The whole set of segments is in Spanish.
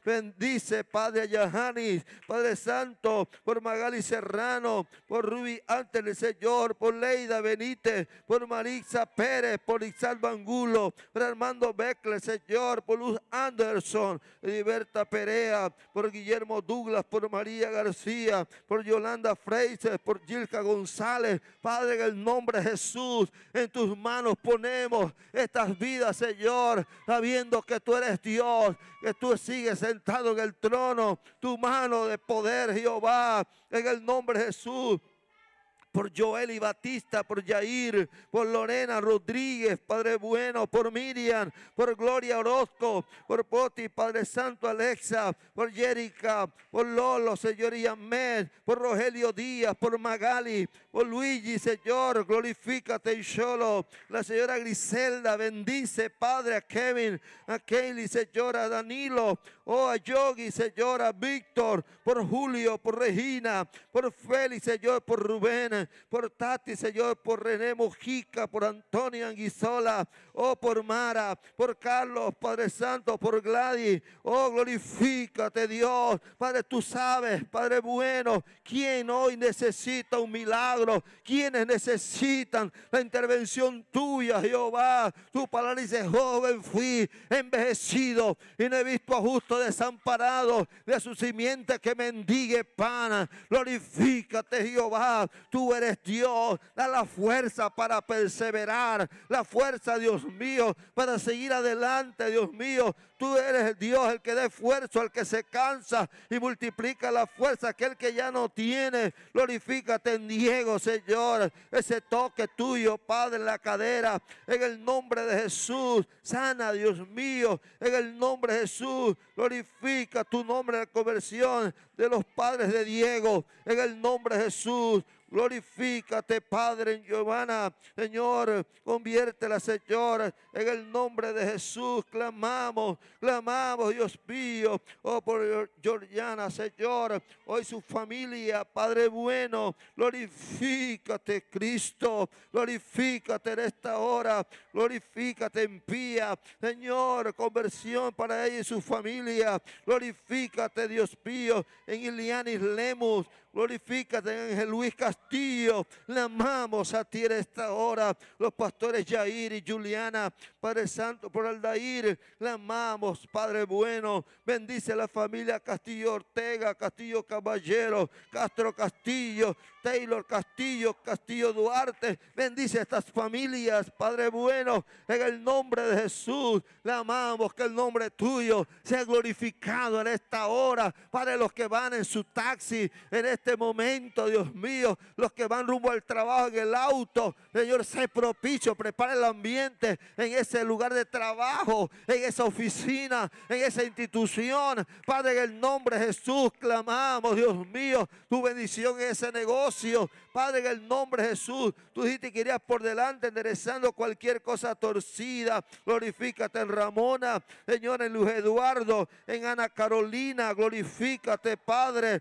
Bendice, Padre, a Yahanis, Padre Santo, por Magali Serrano, por Ruby Ángeles, Señor, por Leida Benítez, por Marisa Pérez, por Ixalba Angulo, por Armando Beckler, Señor, por Luz Anderson, Liberta Perea, por Guillermo Douglas, por María García, por Yolanda Fraser, por Gilka González. Padre, en el nombre de Jesús, en tus manos ponemos estas vidas, Señor, sabiendo que tú eres Dios, que tú sigues sentado en el trono, tu mano de poder, Jehová, en el nombre de Jesús. Por Joel y Batista, por Yair, por Lorena Rodríguez, Padre bueno, por Miriam, por Gloria Orozco, por Poti, Padre Santo Alexa, por Jerica, por Lolo, Señor y Ahmed, por Rogelio Díaz, por Magali, por Luigi, Señor, glorifícate y solo. La señora Griselda, bendice, Padre, a Kevin, a Kaylee, Señor, a Danilo, a Yogi, Señor, a Víctor, por Julio, por Regina, por Félix, Señor, por Rubén, por Tati, Señor, por René Mojica, por Antonio Anguizola, por Mara, por Carlos, Padre Santo, por Gladys. Glorifícate, Dios. Padre, tú sabes, Padre bueno, quién hoy necesita un milagro, quienes necesitan la intervención tuya, Jehová. Tu palabra dice: joven fui, envejecido, y no he visto a justo desamparado, de su simiente que mendigue pan. Glorifícate, Jehová. Tú eres Dios, da la fuerza para perseverar, la fuerza, Dios mío, para seguir adelante, Dios mío. Tú eres Dios, el que da esfuerzo al que se cansa y multiplica la fuerza aquel que ya no tiene. Glorifícate en Diego, Señor, ese toque tuyo, Padre, en la cadera, en el nombre de Jesús. Sana, Dios mío, en el nombre de Jesús. Glorifica tu nombre en la conversión de los padres de Diego, en el nombre de Jesús. Glorifícate, Padre, en Giovanna, Señor, conviértela, Señor, en el nombre de Jesús. Clamamos, Dios mío, por Georgiana, Señor, hoy su familia, Padre bueno. Glorifícate, Cristo, glorifícate en esta hora, glorifícate en Pía, Señor, conversión para ella y su familia. Glorifícate, Dios mío, en Ilianis Lemus. Glorifícate en Ángel Luis Castillo. Le amamos a ti en esta hora. Los pastores Yair y Juliana, Padre Santo, por Aldair. Le amamos, Padre bueno. Bendice a la familia Castillo Ortega, Castillo Caballero, Castro Castillo, Taylor Castillo, Castillo Duarte. Bendice a estas familias, Padre bueno, en el nombre de Jesús. Le amamos, que el nombre tuyo sea glorificado en esta hora. Padre, los que van en su taxi en este momento, Dios mío, los que van rumbo al trabajo en el auto, Señor, sé propicio, prepara el ambiente en ese lugar de trabajo, en esa oficina, en esa institución. Padre, en el nombre de Jesús clamamos, Dios mío, tu bendición en ese negocio. Padre, en el nombre de Jesús, tú dijiste que irías por delante enderezando cualquier cosa torcida. Glorifícate en Ramona, Señor, en Luis Eduardo, en Ana Carolina. Glorifícate, Padre.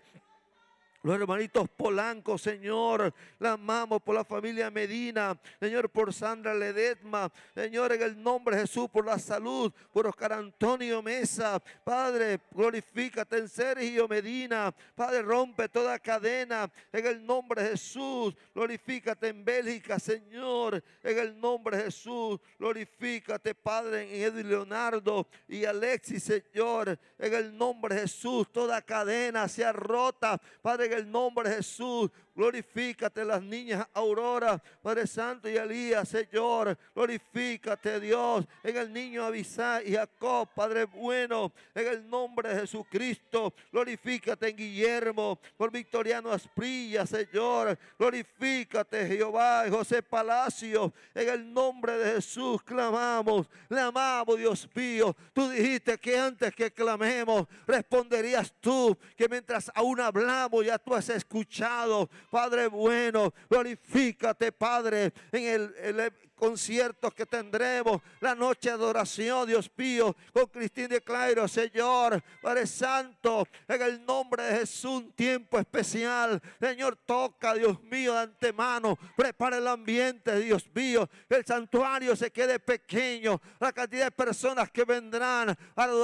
Los hermanitos Polanco, Señor, la amamos por la familia Medina, Señor, por Sandra Ledesma, Señor, en el nombre de Jesús, por la salud, por Oscar Antonio Mesa, Padre, glorifícate en Sergio Medina, Padre, rompe toda cadena, en el nombre de Jesús, glorifícate en Bélgica, Señor, en el nombre de Jesús, glorifícate, Padre, en Edwin Leonardo y Alexis, Señor, en el nombre de Jesús, toda cadena sea rota, Padre, en el nombre de Jesús. Glorifícate las niñas Aurora, Padre Santo, y Elías, Señor. Glorifícate, Dios, en el niño Abisai y Jacob, Padre bueno, en el nombre de Jesucristo. Glorifícate en Guillermo, por Victoriano Asprilla, Señor. Glorifícate, Jehová, en José Palacio, en el nombre de Jesús clamamos. Le amamos, Dios mío. Tú dijiste que antes que clamemos, responderías tú, que mientras aún hablamos, ya tú has escuchado. Padre bueno, glorifícate, Padre, en el conciertos que tendremos, la noche de adoración, Dios mío, con Cristín de Clairo, Señor, Padre Santo, en el nombre de Jesús, un tiempo especial, Señor, toca, Dios mío, de antemano, prepara el ambiente, Dios mío, que el santuario se quede pequeño, la cantidad de personas que vendrán a